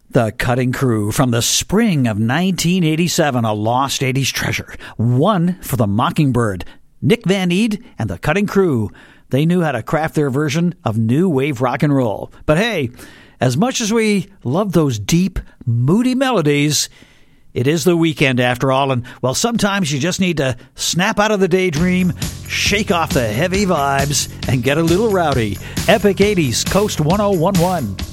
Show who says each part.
Speaker 1: The Cutting Crew from the spring of 1987, a lost 80s treasure. One for the Mockingbird. Nick Van Eed and the Cutting Crew. They knew how to craft their version of new wave rock and roll. But hey, as much as we love those deep, moody melodies, it is the weekend after all, and well, sometimes you just need to snap out of the daydream, shake off the heavy vibes, and get a little rowdy. Epic 80s, Coast 1011.